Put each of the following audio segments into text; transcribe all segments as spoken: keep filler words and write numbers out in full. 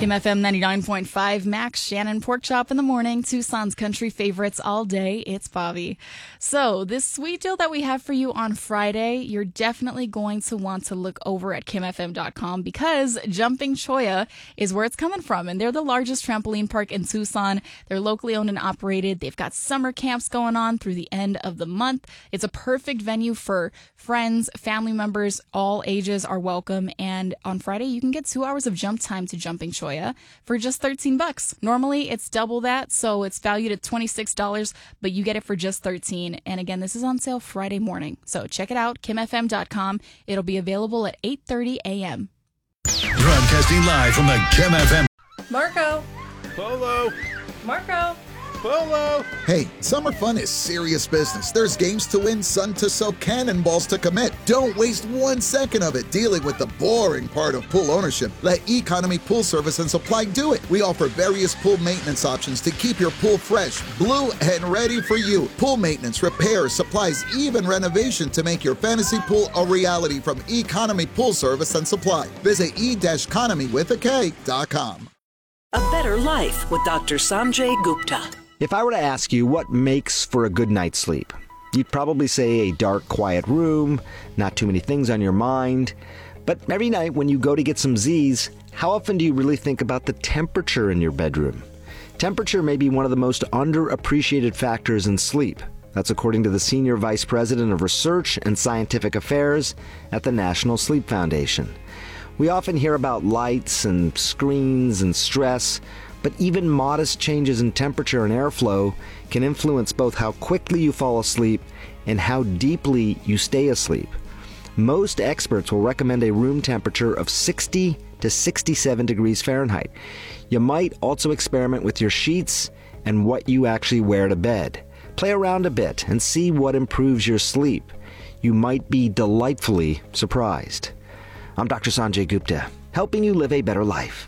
Kim F M ninety-nine point five, Max, Shannon, Pork Chop in the morning, Tucson's country favorites all day. It's Bobby. So this sweet deal that we have for you on Friday, you're definitely going to want to look over at kim f m dot com because Jumping Cholla is where it's coming from. And they're the largest trampoline park in Tucson. They're locally owned and operated. They've got summer camps going on through the end of the month. It's a perfect venue for friends, family members, all ages are welcome. And on Friday, you can get two hours of jump time to Jumping Cholla for just thirteen bucks. Normally it's double that, so it's valued at twenty-six dollars, but you get it for just thirteen. And again, this is on sale Friday morning. So check it out, kim f m dot com. It'll be available at eight thirty a.m. Broadcasting live from the Kim F M. Marco. Polo. Marco. Polo. Hey, summer fun is serious business. There's games to win, sun to soak, cannonballs to commit. Don't waste one second of it dealing with the boring part of pool ownership. Let Economy Pool Service and Supply do it. We offer various pool maintenance options to keep your pool fresh, blue, and ready for you. Pool maintenance, repairs, supplies, even renovation to make your fantasy pool a reality from Economy Pool Service and Supply. Visit e dash economy with a K dot com. A Better Life with Doctor Sanjay Gupta. If I were to ask you what makes for a good night's sleep, you'd probably say a dark, quiet room, not too many things on your mind. But every night when you go to get some Z's, how often do you really think about the temperature in your bedroom? Temperature may be one of the most underappreciated factors in sleep. That's according to the Senior Vice President of Research and Scientific Affairs at the National Sleep Foundation. We often hear about lights and screens and stress, but even modest changes in temperature and airflow can influence both how quickly you fall asleep and how deeply you stay asleep. Most experts will recommend a room temperature of sixty to sixty-seven degrees Fahrenheit. You might also experiment with your sheets and what you actually wear to bed. Play around a bit and see what improves your sleep. You might be delightfully surprised. I'm Doctor Sanjay Gupta, helping you live a better life.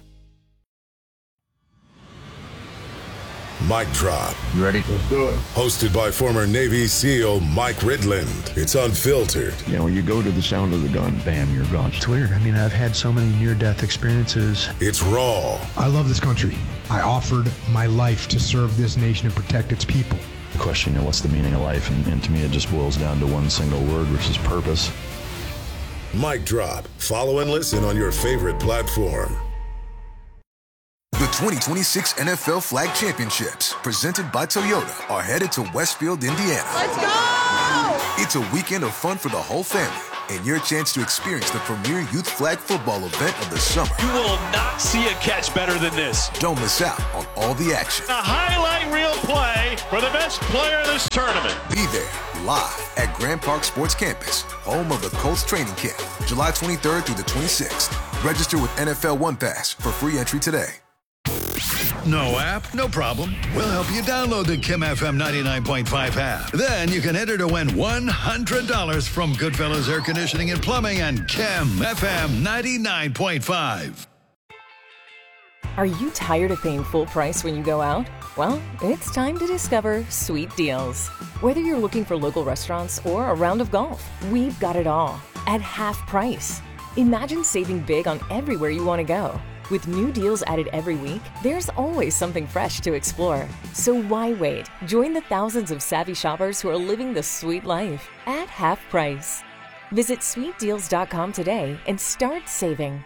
Mic Drop. You ready? Let's do it. Hosted by former Navy SEAL Mike Ridland. It's unfiltered. You know, when you go to the sound of the gun, bam, you're gone. It's weird. I mean, I've had so many near-death experiences. It's raw. I love this country. I offered my life to serve this nation and protect its people. The question, you know, what's the meaning of life? And, and to me, it just boils down to one single word, which is purpose. Mic Drop. Follow and listen on your favorite platform. The twenty twenty-six N F L Flag Championships, presented by Toyota, are headed to Westfield, Indiana. Let's go! It's a weekend of fun for the whole family and your chance to experience the premier youth flag football event of the summer. You will not see a catch better than this. Don't miss out on all the action. A highlight reel play for the best player in this tournament. Be there live at Grand Park Sports Campus, home of the Colts training camp, July twenty-third through the twenty-sixth. Register with N F L One Pass for free entry today. No app? No problem. We'll help you download the Kim F M ninety-nine point five app. Then you can enter to win one hundred dollars from Goodfellas Air Conditioning and Plumbing and Kim F M ninety-nine point five. Are you tired of paying full price when you go out? Well, it's time to discover Sweet Deals. Whether you're looking for local restaurants or a round of golf, we've got it all at half price. Imagine saving big on everywhere you want to go. With new deals added every week, there's always something fresh to explore. So why wait? Join the thousands of savvy shoppers who are living the sweet life at half price. Visit sweet deals dot com today and start saving.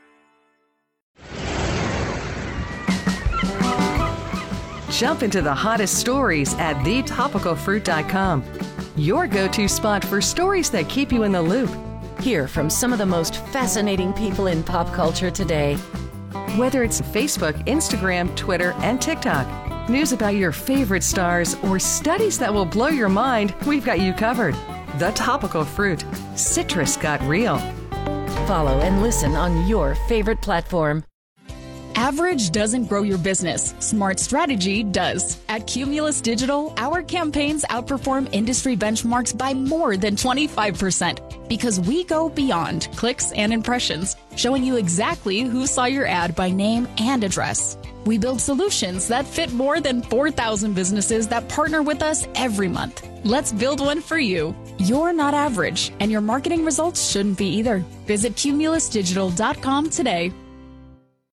Jump into the hottest stories at the topical fruit dot com. Your go-to spot for stories that keep you in the loop. Hear from some of the most fascinating people in pop culture today. Whether it's Facebook, Instagram, Twitter, and TikTok, news about your favorite stars, or studies that will blow your mind, we've got you covered. The Topical Fruit. Citrus got real. Follow and listen on your favorite platform. Average doesn't grow your business. Smart strategy does. At Cumulus Digital, our campaigns outperform industry benchmarks by more than twenty-five percent because we go beyond clicks and impressions, showing you exactly who saw your ad by name and address. We build solutions that fit more than four thousand businesses that partner with us every month. Let's build one for you. You're not average, and your marketing results shouldn't be either. Visit cumulus digital dot com today.